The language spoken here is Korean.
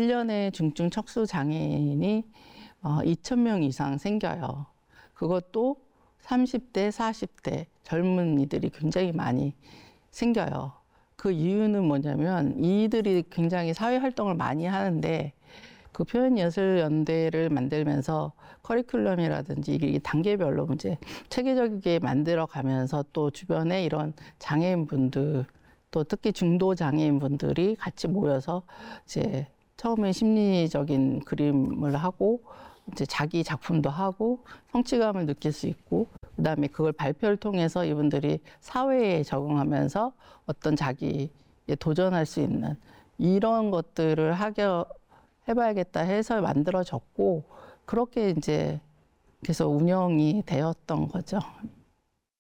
1년에 중증 척수 장애인이 2,000명 이상 생겨요. 그것도 30대, 40대 젊은이들이 굉장히 많이 생겨요. 그 이유는 뭐냐면 이들이 굉장히 사회 활동을 많이 하는데 그 표현예술연대를 만들면서 커리큘럼이라든지 이게 단계별로 이제 체계적이게 만들어 가면서 또 주변에 이런 장애인분들 또 특히 중도 장애인분들이 같이 모여서 이제 처음에 심리적인 그림을 하고 이제 자기 작품도 하고 성취감을 느낄 수 있고 그다음에 그걸 발표를 통해서 이분들이 사회에 적응하면서 어떤 자기에 도전할 수 있는 이런 것들을 해봐야겠다 해서 만들어졌고 그렇게 이제 계속 운영이 되었던 거죠.